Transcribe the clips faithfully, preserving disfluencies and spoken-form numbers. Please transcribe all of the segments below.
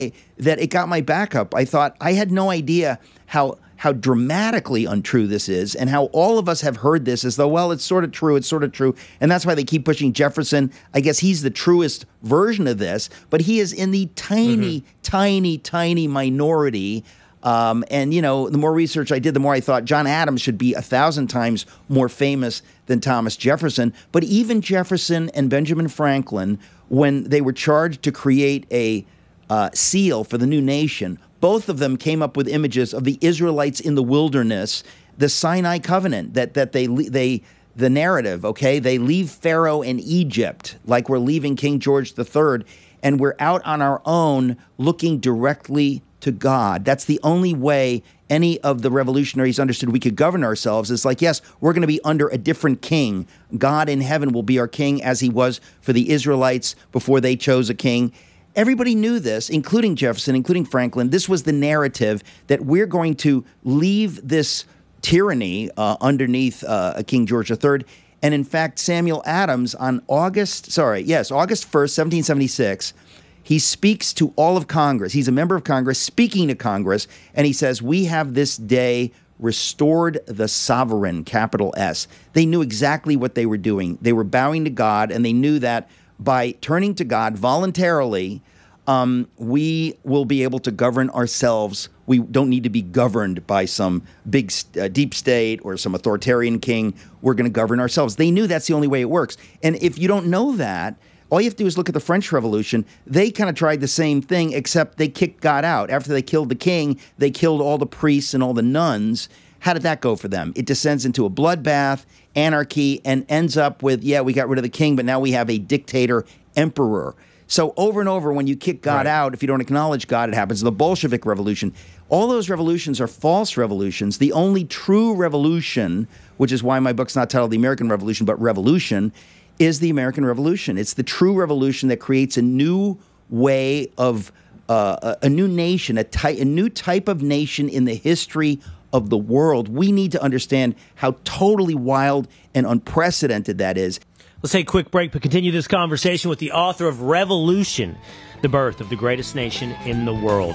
that it got my back up. I thought, I had no idea how how dramatically untrue this is, and how all of us have heard this as though, well, it's sort of true, it's sort of true. And that's why they keep pushing Jefferson. I guess he's the truest version of this, but he is in the tiny, mm-hmm. tiny, tiny minority. Um, and, you know, the more research I did, the more I thought John Adams should be a thousand times more famous than Thomas Jefferson. But even Jefferson and Benjamin Franklin, when they were charged to create a uh, seal for the new nation, both of them came up with images of the Israelites in the wilderness, the Sinai covenant, that that they they the narrative, okay? They leave Pharaoh and Egypt like we're leaving King George the Third, and we're out on our own looking directly to God. That's the only way any of the revolutionaries understood we could govern ourselves. It's like, yes, we're going to be under a different king. God in heaven will be our king, as he was for the Israelites before they chose a king. Everybody knew this, including Jefferson, including Franklin. This was the narrative, that we're going to leave this tyranny uh, underneath uh, King George the Third. And in fact, Samuel Adams on August, sorry, yes, August first, seventeen seventy-six, he speaks to all of Congress. He's a member of Congress speaking to Congress, and he says, we have this day restored the sovereign, capital S. They knew exactly what they were doing. They were bowing to God, and they knew that by turning to God voluntarily, um, we will be able to govern ourselves. We don't need to be governed by some big uh, deep state or some authoritarian king. We're going to govern ourselves. They knew that's the only way it works. And if you don't know that, all you have to do is look at the French Revolution. They kind of tried the same thing, except they kicked God out. After they killed the king, they killed all the priests and all the nuns. How did that go for them? It descends into a bloodbath, anarchy, and ends up with, yeah, we got rid of the king, but now we have a dictator emperor. So over and over, when you kick God right. out, if you don't acknowledge God, it happens. The Bolshevik Revolution. All those revolutions are false revolutions. The only true revolution, which is why my book's not titled The American Revolution, but Revolution, is the American Revolution. It's the true revolution that creates a new way of, uh, a, a new nation, a, ty- a new type of nation in the history of the world. We need to understand how totally wild and unprecedented that is. Let's take a quick break, but continue this conversation with the author of Revolution, the birth of the greatest nation in the world.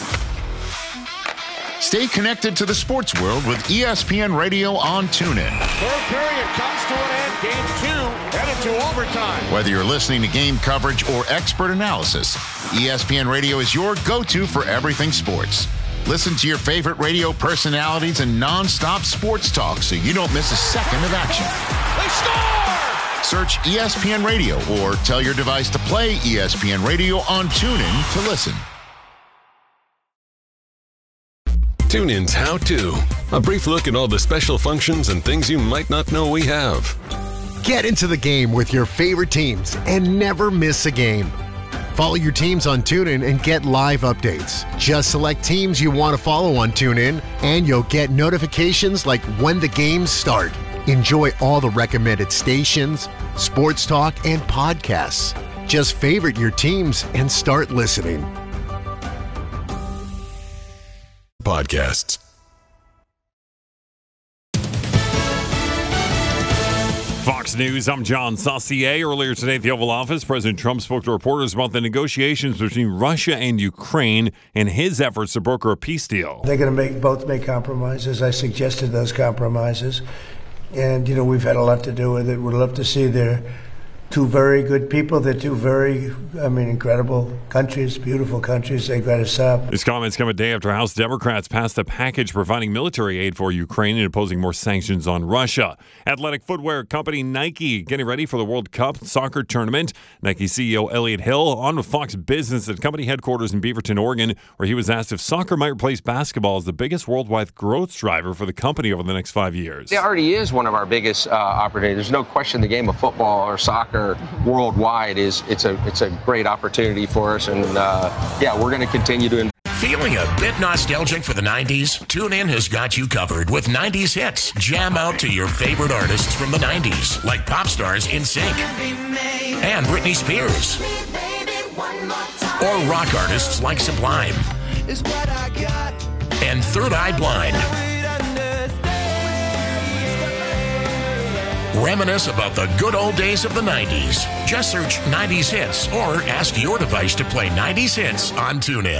Stay connected to the sports world with E S P N Radio on TuneIn. Third period comes to an end. Game two headed to overtime. Whether you're listening to game coverage or expert analysis, E S P N Radio is your go-to for everything sports. Listen to your favorite radio personalities and non-stop sports talk so you don't miss a second of action. They score! Search E S P N Radio or tell your device to play E S P N Radio on TuneIn to listen. TuneIn's How To. A brief look at all the special functions and things you might not know we have. Get into the game with your favorite teams and never miss a game. Follow your teams on TuneIn and get live updates. Just select teams you want to follow on TuneIn, and you'll get notifications like when the games start. Enjoy all the recommended stations, sports talk, and podcasts. Just favorite your teams and start listening. Podcasts. Fox News, I'm John Saucier. Earlier today at the Oval Office, President Trump spoke to reporters about the negotiations between Russia and Ukraine and his efforts to broker a peace deal. They're going to make both make compromises. I suggested those compromises. And, you know, we've had a lot to do with it. We'd love to see their two very good people. They're two very, I mean, incredible countries, beautiful countries. They've got to stop. His comments come a day after House Democrats passed a package providing military aid for Ukraine and imposing more sanctions on Russia. Athletic footwear company Nike getting ready for the World Cup soccer tournament. Nike C E O Elliott Hill on with Fox Business at company headquarters in Beaverton, Oregon, where he was asked if soccer might replace basketball as the biggest worldwide growth driver for the company over the next five years. It already is one of our biggest uh, opportunities. There's no question the game of football or soccer worldwide is it's a it's a great opportunity for us, and uh, yeah, we're going to continue to. Invest. Feeling a bit nostalgic for the nineties? TuneIn has got you covered with nineties hits. Jam out to your favorite artists from the nineties, like pop stars NSYNC and Britney Spears, or rock artists like Sublime and Third Eye Blind. Reminisce about the good old days of the nineties. Just search nineties Hits or ask your device to play nineties Hits on TuneIn.